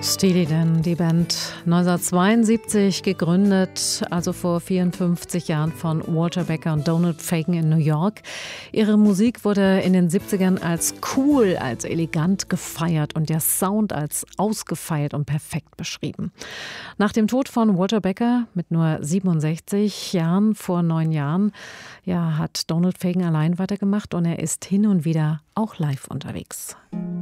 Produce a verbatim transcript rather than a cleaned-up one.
Steely Dan, die Band neunzehnhundertzweiundsiebzig gegründet, also vor vierundfünfzig Jahren von Walter Becker und Donald Fagen in New York. Ihre Musik wurde in den siebzigern als cool, als elegant gefeiert und der Sound als ausgefeilt und perfekt beschrieben. Nach dem Tod von Walter Becker mit nur siebenundsechzig Jahren vor neun Jahren, ja, hat Donald Fagen allein weitergemacht und er ist hin und wieder auch live unterwegs.